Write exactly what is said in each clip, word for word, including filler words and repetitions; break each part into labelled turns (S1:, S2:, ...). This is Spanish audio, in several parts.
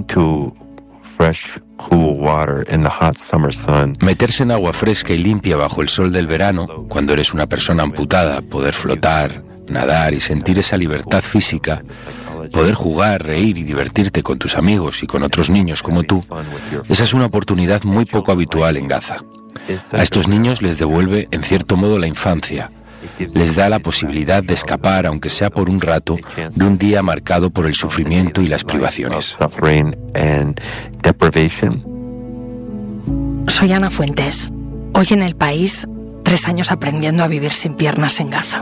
S1: into fresh, cool water in the hot summer sun.
S2: Meterse en agua fresca y limpia bajo el sol del verano, cuando eres una persona amputada, poder flotar, nadar y sentir esa libertad física, poder jugar, reír y divertirte con tus amigos y con otros niños como tú, esa es una oportunidad muy poco habitual en Gaza. A estos niños les devuelve, en cierto modo, la infancia. Les da la posibilidad de escapar, aunque sea por un rato, de un día marcado por el sufrimiento y las privaciones.
S3: Soy Ana Fuentes. Hoy en El País, tres años aprendiendo a vivir sin piernas en Gaza.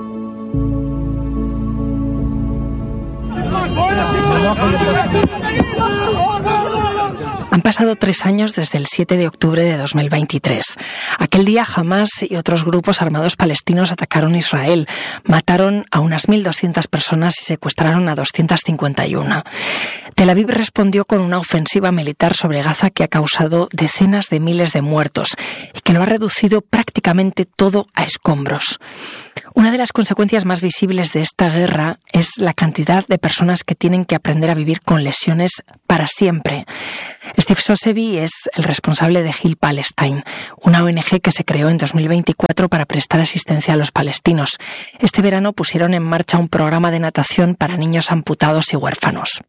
S3: Han pasado tres años desde el siete de octubre de dos mil veintitrés. Aquel día Hamás y otros grupos armados palestinos atacaron Israel, mataron a unas mil doscientas personas y secuestraron a doscientas cincuenta y una. Tel Aviv respondió con una ofensiva militar sobre Gaza que ha causado decenas de miles de muertos y que lo ha reducido prácticamente todo a escombros. Una de las consecuencias más visibles de esta guerra es la cantidad de personas que tienen que aprender a vivir con lesiones para siempre. Steve Sosebee es el responsable de Heal Palestine, una O N Ge que se creó en dos mil veinticuatro para prestar asistencia a los palestinos. Este verano pusieron en marcha un programa de natación para niños amputados y huérfanos.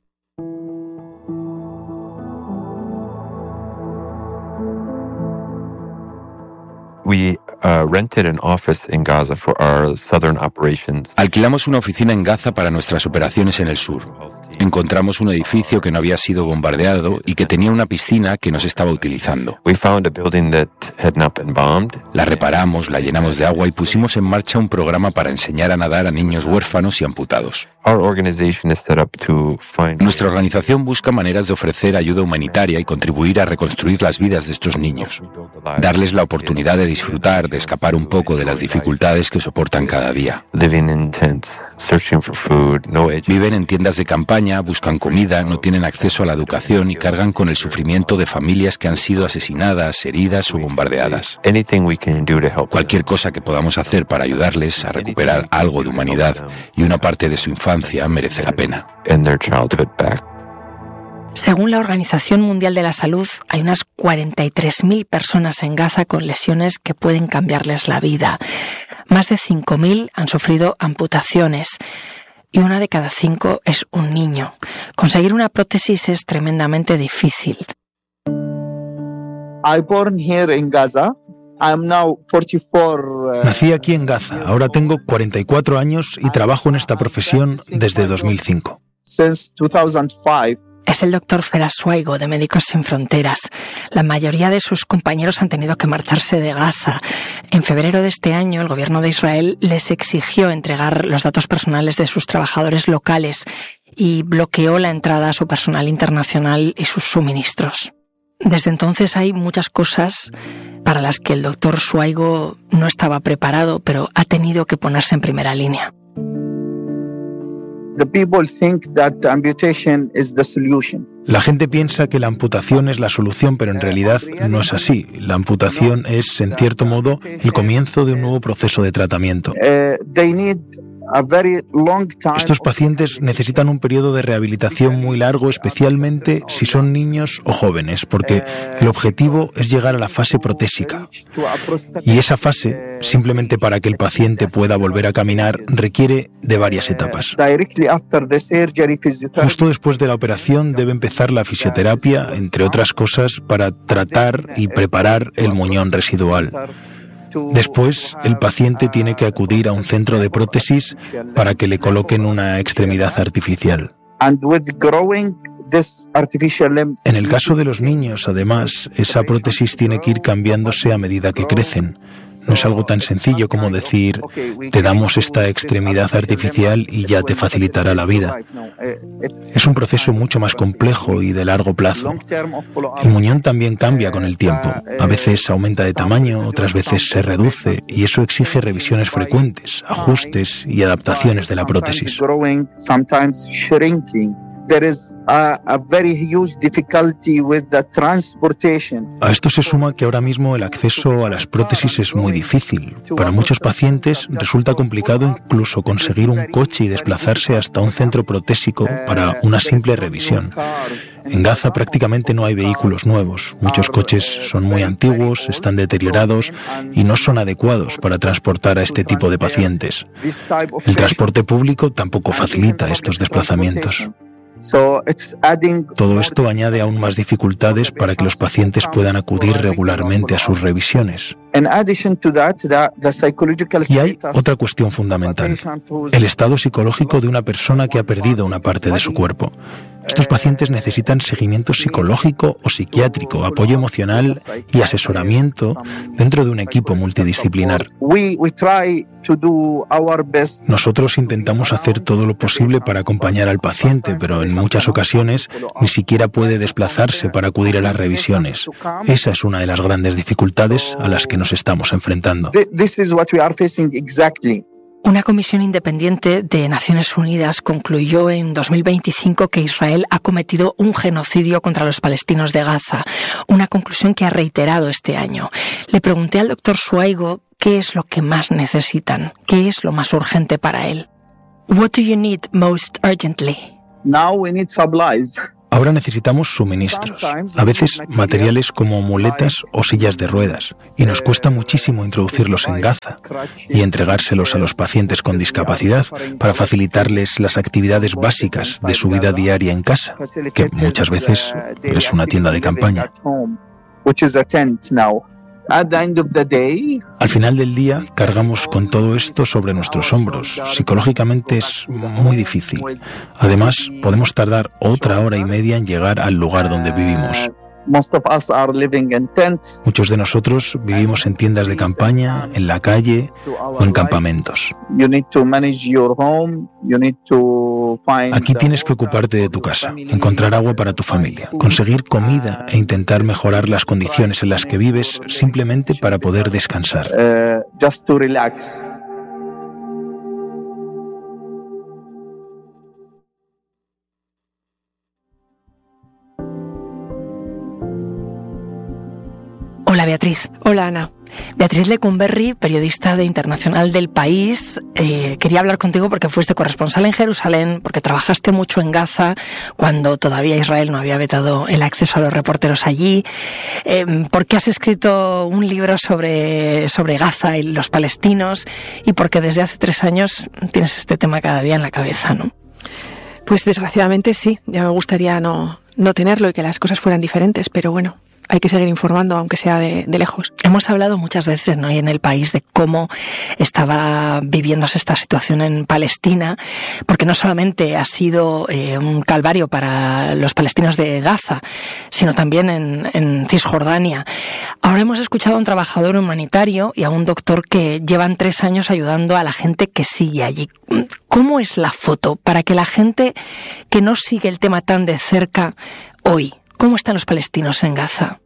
S1: We uh, rented an office in Gaza for our southern operations.
S2: Alquilamos una oficina en Gaza para nuestras operaciones en el sur. Encontramos un edificio que no había sido bombardeado y que tenía una piscina que no se estaba utilizando.
S1: We found a building that had not been bombed.
S2: La reparamos, la llenamos de agua y pusimos en marcha un programa para enseñar a nadar a niños huérfanos y amputados.
S1: Our organization is set up to find...
S2: Nuestra organización busca maneras de ofrecer ayuda humanitaria y contribuir a reconstruir las vidas de estos niños. Darles la oportunidad de disfrutar, de escapar un poco de las dificultades que soportan cada día.
S1: Living in tents, searching for food, no education.
S2: Viven en tiendas de campaña, buscan comida, no tienen acceso a la educación y cargan con el sufrimiento de familias que han sido asesinadas, heridas o bombardeadas.
S1: Anything we can do to help.
S2: Cualquier cosa que podamos hacer para ayudarles a recuperar algo de humanidad y una parte de su infancia merece la pena.
S1: And their childhood back.
S3: Según la Organización Mundial de la Salud, hay unas cuarenta y tres mil personas en Gaza con lesiones que pueden cambiarles la vida. Más de cinco mil han sufrido amputaciones y una de cada cinco es un niño. Conseguir una prótesis es tremendamente difícil.
S4: I born here in Gaza. I'm now forty-four. Uh,
S5: Nací aquí en Gaza. Ahora tengo cuarenta y cuatro años y trabajo en esta profesión desde dos mil cinco.
S4: Since two thousand five.
S3: Es el doctor Feras Swaigo, de Médicos Sin Fronteras. La mayoría de sus compañeros han tenido que marcharse de Gaza. En febrero de este año, el gobierno de Israel les exigió entregar los datos personales de sus trabajadores locales y bloqueó la entrada a su personal internacional y sus suministros. Desde entonces hay muchas cosas para las que el doctor Swaigo no estaba preparado, pero ha tenido que ponerse en primera línea.
S4: The people think that amputation is the solution.
S5: La gente piensa que la amputación es la solución, pero en realidad no es así. La amputación es, en cierto modo, el comienzo de un nuevo proceso de tratamiento.
S4: Uh, they need a very long time.
S5: Estos pacientes necesitan un periodo de rehabilitación muy largo, especialmente si son niños o jóvenes, porque el objetivo es llegar a la fase protésica. Y esa fase, simplemente para que el paciente pueda volver a caminar, requiere de varias etapas. Justo después de la operación debe empezar la fisioterapia, entre otras cosas, para tratar y preparar el muñón residual. Después, el paciente tiene que acudir a un centro de prótesis para que le coloquen una extremidad artificial. En el caso de los niños, además, esa prótesis tiene que ir cambiándose a medida que crecen. No es algo tan sencillo como decir, te damos esta extremidad artificial y ya te facilitará la vida. Es un proceso mucho más complejo y de largo plazo. El muñón también cambia con el tiempo. A veces aumenta de tamaño, otras veces se reduce, y eso exige revisiones frecuentes, ajustes y adaptaciones de la prótesis.
S4: There is a, a very huge difficulty with the transportation.
S5: A esto se suma que ahora mismo el acceso a las prótesis es muy difícil. Para muchos pacientes resulta complicado incluso conseguir un coche y desplazarse hasta un centro protésico para una simple revisión. En Gaza prácticamente no hay vehículos nuevos. Muchos coches son muy antiguos, están deteriorados y no son adecuados para transportar a este tipo de pacientes. El transporte público tampoco facilita estos desplazamientos. Todo esto añade aún más dificultades para que los pacientes puedan acudir regularmente a sus revisiones. Y hay otra cuestión fundamental: el estado psicológico de una persona que ha perdido una parte de su cuerpo. Estos pacientes necesitan seguimiento psicológico o psiquiátrico, apoyo emocional y asesoramiento dentro de un equipo multidisciplinar. Nosotros intentamos hacer todo lo posible para acompañar al paciente, pero en muchas ocasiones ni siquiera puede desplazarse para acudir a las revisiones. Esa es una de las grandes dificultades a las que nos estamos enfrentando.
S3: Una comisión independiente de Naciones Unidas concluyó en dos mil veinticinco que Israel ha cometido un genocidio contra los palestinos de Gaza, una conclusión que ha reiterado este año. Le pregunté al doctor Shuaigo qué es lo que más necesitan, qué es lo más urgente para él. What do you need most urgently?
S4: Now we need supplies.
S5: Ahora necesitamos suministros, a veces materiales como muletas o sillas de ruedas, y nos cuesta muchísimo introducirlos en Gaza y entregárselos a los pacientes con discapacidad para facilitarles las actividades básicas de su vida diaria en casa, que muchas veces es una tienda de campaña. Al final del día, cargamos con todo esto sobre nuestros hombros. Psicológicamente es muy difícil. Además, podemos tardar otra hora y media en llegar al lugar donde vivimos. Muchos de nosotros vivimos en tiendas de campaña, en la calle o en campamentos. Aquí tienes que ocuparte de tu casa, encontrar agua para tu familia, conseguir comida e intentar mejorar las condiciones en las que vives simplemente para poder descansar.
S3: Hola Beatriz.
S6: Hola Ana.
S3: Beatriz Lecumberri, periodista de Internacional del País. Eh, quería hablar contigo porque fuiste corresponsal en Jerusalén, porque trabajaste mucho en Gaza cuando todavía Israel no había vetado el acceso a los reporteros allí, eh, porque has escrito un libro sobre, sobre Gaza y los palestinos, y porque desde hace tres años tienes este tema cada día en la cabeza, ¿no?
S6: Pues desgraciadamente sí, ya me gustaría no, no tenerlo y que las cosas fueran diferentes, pero bueno, hay que seguir informando, aunque sea de, de lejos.
S3: Hemos hablado muchas veces, ¿no?, y en el país de cómo estaba viviéndose esta situación en Palestina, porque no solamente ha sido eh, un calvario para los palestinos de Gaza, sino también en, en Cisjordania. Ahora hemos escuchado a un trabajador humanitario y a un doctor que llevan tres años ayudando a la gente que sigue allí. ¿Cómo es la foto para que la gente que no sigue el tema tan de cerca hoy? ¿Cómo están los palestinos en Gaza?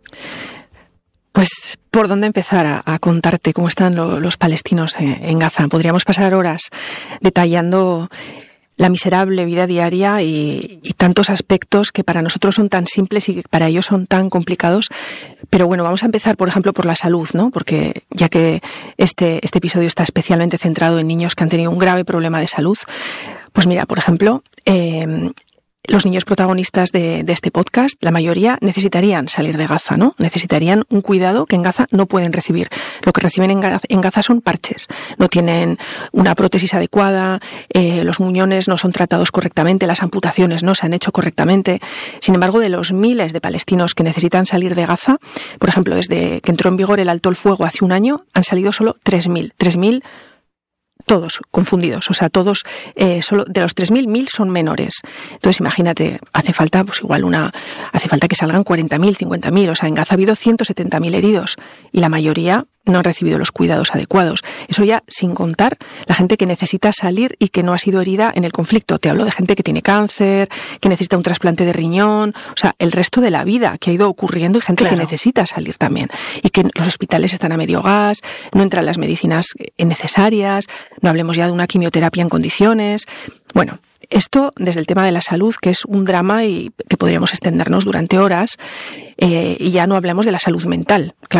S6: Pues, ¿por dónde empezar a, a contarte cómo están lo, los palestinos en, en Gaza? Podríamos pasar horas detallando la miserable vida diaria y, y tantos aspectos que para nosotros son tan simples y que para ellos son tan complicados. Pero bueno, vamos a empezar, por ejemplo, por la salud, ¿no? Porque ya que este, este episodio está especialmente centrado en niños que han tenido un grave problema de salud, pues mira, por ejemplo, eh, los niños protagonistas de, de este podcast, la mayoría necesitarían salir de Gaza, ¿no? Necesitarían un cuidado que en Gaza no pueden recibir. Lo que reciben en Gaza, en Gaza son parches. No tienen una prótesis adecuada, eh, los muñones no son tratados correctamente, las amputaciones no se han hecho correctamente. Sin embargo, de los miles de palestinos que necesitan salir de Gaza, por ejemplo, desde que entró en vigor el alto el fuego hace un año, han salido solo tres mil. tres mil todos confundidos, o sea, todos, eh, solo de los tres mil, mil son menores. Entonces, imagínate, hace falta, pues igual una, hace falta que salgan cuarenta mil, cincuenta mil, o sea, en Gaza ha habido ciento setenta mil heridos y la mayoría no han recibido los cuidados adecuados. Eso ya sin contar la gente que necesita salir y que no ha sido herida en el conflicto. Te hablo de gente que tiene cáncer, que necesita un trasplante de riñón, o sea, el resto de la vida que ha ido ocurriendo y gente claro. que necesita salir también. Y que los hospitales están a medio gas, no entran las medicinas necesarias, no hablemos ya de una quimioterapia en condiciones. Bueno, esto desde el tema de la salud, que es un drama y que podríamos extendernos durante horas, eh, y ya no hablemos de la salud mental. Claro,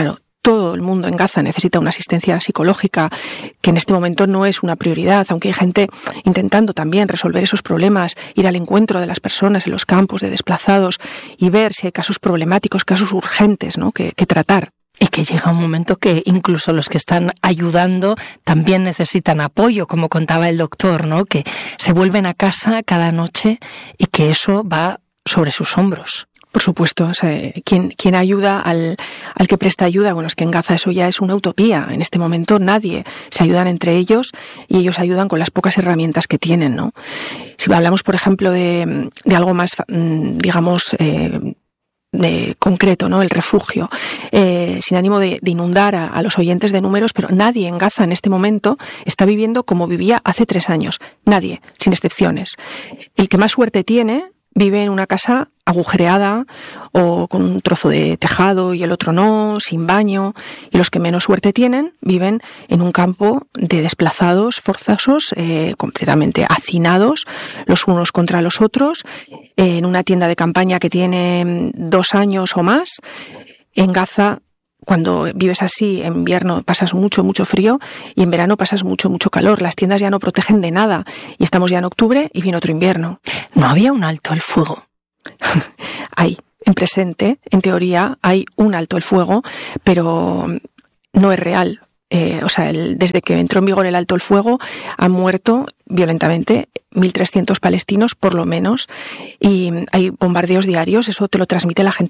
S6: todo el mundo en Gaza necesita una asistencia psicológica, que en este momento no es una prioridad, aunque hay gente intentando también resolver esos problemas, ir al encuentro de las personas en los campos de desplazados y ver si hay casos problemáticos, casos urgentes, ¿no?, que, que tratar.
S3: Y que llega un momento que incluso los que están ayudando también necesitan apoyo, como contaba el doctor, ¿no?, que se vuelven a casa cada noche y que eso va sobre sus hombros.
S6: Por supuesto, o sea, quien, quien ayuda al, al que presta ayuda, bueno, es que en Gaza eso ya es una utopía. En este momento nadie se ayudan entre ellos y ellos ayudan con las pocas herramientas que tienen, ¿no? Si hablamos, por ejemplo, de, de algo más, digamos, eh, de concreto, ¿no?, el refugio, eh, sin ánimo de, de inundar a, a los oyentes de números, pero nadie en Gaza en este momento está viviendo como vivía hace tres años. Nadie, sin excepciones. El que más suerte tiene vive en una casa agujereada o con un trozo de tejado y el otro no, sin baño, y los que menos suerte tienen viven en un campo de desplazados forzosos, eh, completamente hacinados los unos contra los otros, eh, en una tienda de campaña que tiene dos años o más. En Gaza, cuando vives así, en invierno pasas mucho, mucho frío y en verano pasas mucho, mucho calor. Las tiendas ya no protegen de nada y estamos ya en octubre y viene otro invierno.
S3: ¿No había un alto el fuego?
S6: Hay, en presente, en teoría, hay un alto el fuego, pero no es real. Eh, o sea, el, desde que entró en vigor el alto el fuego, han muerto violentamente mil trescientos palestinos, por lo menos, y hay bombardeos diarios, eso te lo transmite la gente